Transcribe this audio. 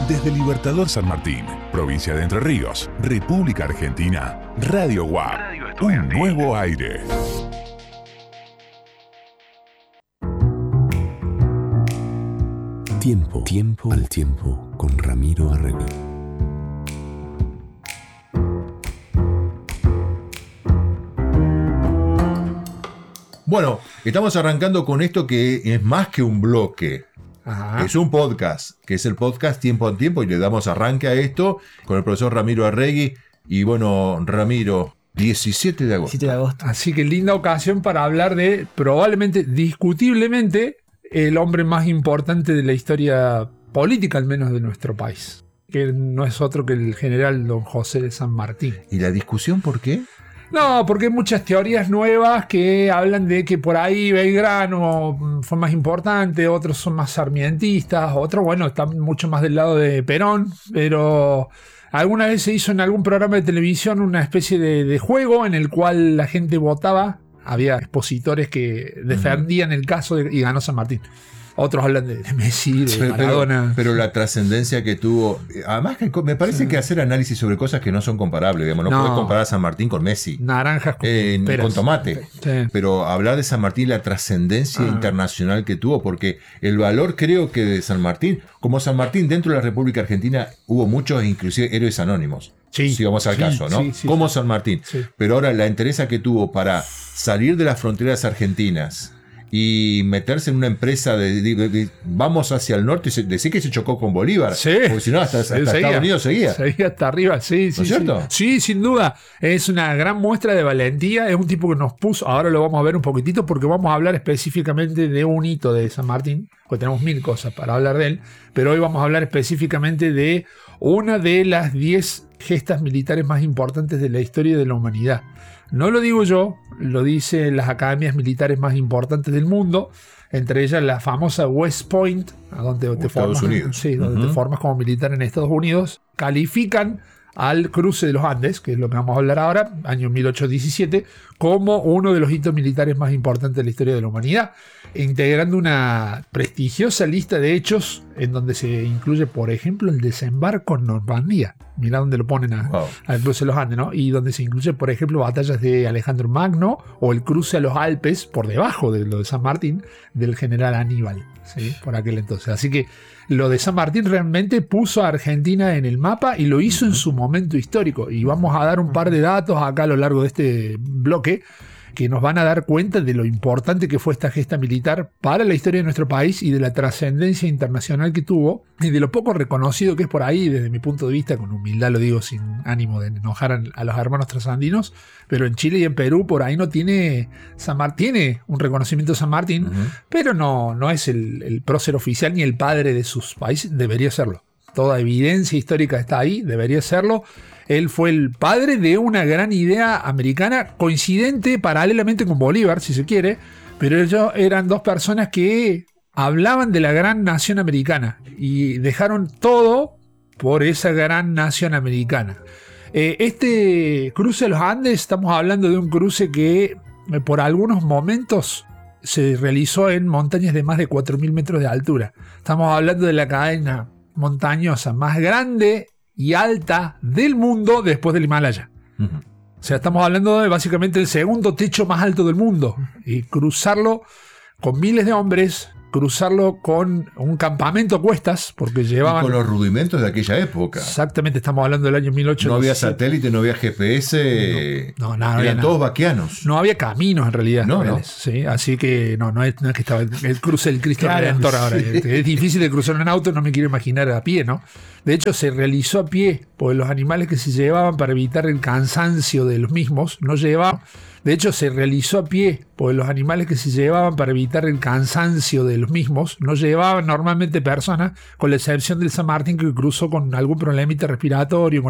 Desde Libertador San Martín, provincia de Entre Ríos, República Argentina, Radio UAP, un nuevo aire. Tiempo al tiempo con Ramiro Arregui. Bueno, estamos arrancando con esto que es más que un bloque. Ajá. Es un podcast, que es el podcast Tiempo al Tiempo, y le damos arranque a esto con el profesor Ramiro Arregui. Y bueno, Ramiro, 17 de agosto. 17 de agosto. Así que linda ocasión para hablar de, probablemente, discutiblemente, el hombre más importante de la historia política, al menos de nuestro país, que no es otro que el general don José de San Martín. ¿Y la discusión por qué? No, porque hay muchas teorías nuevas que hablan de que por ahí Belgrano fue más importante, otros son más sarmientistas, otros, bueno, están mucho más del lado de Perón, pero alguna vez se hizo en algún programa de televisión una especie de juego en el cual la gente votaba, había expositores que defendían el caso y ganó San Martín. Otros hablan de Messi, de Maradona. Pero la trascendencia que tuvo. Además, que me parece que hacer análisis sobre cosas que no son comparables. Digamos, no puedes comparar a San Martín con Messi. Naranjas con tomate. Sí. Pero hablar de San Martín, la trascendencia internacional que tuvo, porque el valor, creo que de San Martín, como San Martín dentro de la República Argentina, hubo muchos, inclusive héroes anónimos. Sí, si vamos al caso, ¿no? Sí, como San Martín. Sí. Pero ahora la entereza que tuvo para salir de las fronteras argentinas y meterse en una empresa de vamos hacia el norte y decir que se chocó con Bolívar. Sí. Porque si no, hasta Estados Unidos seguía. Seguía hasta arriba, sí. ¿No es cierto? Sí, sin duda. Es una gran muestra de valentía. Es un tipo que nos puso, ahora lo vamos a ver un poquitito porque vamos a hablar específicamente de un hito de San Martín, porque tenemos 1000 cosas para hablar de él, pero hoy vamos a hablar específicamente de una de las 10 gestas militares más importantes de la historia de la humanidad. No lo digo yo, lo dicen las academias militares más importantes del mundo, entre ellas la famosa West Point, a donde te formas, donde te formas como militar en Estados Unidos. Califican al cruce de los Andes, que es lo que vamos a hablar ahora, año 1817, como uno de los hitos militares más importantes de la historia de la humanidad, integrando una prestigiosa lista de hechos en donde se incluye, por ejemplo, el desembarco en Normandía. Mirá dónde lo ponen al cruce de los Andes, ¿no? Y donde se incluye, por ejemplo, batallas de Alejandro Magno o el cruce a los Alpes, por debajo de lo de San Martín, del general Aníbal, ¿sí? Por aquel entonces. Así que lo de San Martín realmente puso a Argentina en el mapa y lo hizo en su momento histórico. Y vamos a dar un par de datos acá a lo largo de este bloque que nos van a dar cuenta de lo importante que fue esta gesta militar para la historia de nuestro país y de la trascendencia internacional que tuvo y de lo poco reconocido que es por ahí, desde mi punto de vista, con humildad lo digo sin ánimo de enojar a los hermanos trasandinos, pero en Chile y en Perú por ahí no tiene San Martín, tiene un reconocimiento de San Martín, pero no es el prócer oficial ni el padre de sus países, debería serlo. Toda evidencia histórica está ahí, debería serlo. Él fue el padre de una gran idea americana, coincidente paralelamente con Bolívar, si se quiere, pero ellos eran dos personas que hablaban de la gran nación americana y dejaron todo por esa gran nación americana. Este cruce de los Andes, estamos hablando de un cruce que por algunos momentos se realizó en montañas de más de 4.000 metros de altura. Estamos hablando de la cadena montañosa más grande y alta del mundo después del Himalaya. O sea, estamos hablando de básicamente el segundo techo más alto del mundo. Y cruzarlo con miles de hombres, cruzarlo con un campamento a cuestas, porque llevaban... Y con los rudimentos de aquella época. Exactamente, estamos hablando del año 1817. No había satélite, no había GPS. No, nada. Eran todos vaquianos. No había caminos en realidad. No. ¿Sí? Así que no es que estaba el cruce del Cristo Redentor ahora. Es difícil de cruzar en auto, no me quiero imaginar a pie, ¿no? De hecho, se realizó a pie, porque los animales que se llevaban para evitar el cansancio de los mismos, no llevaban... De hecho, se realizó a pie, porque los animales que se llevaban para evitar el cansancio de los mismos no llevaban normalmente personas, con la excepción del San Martín que cruzó con algún problemita respiratorio,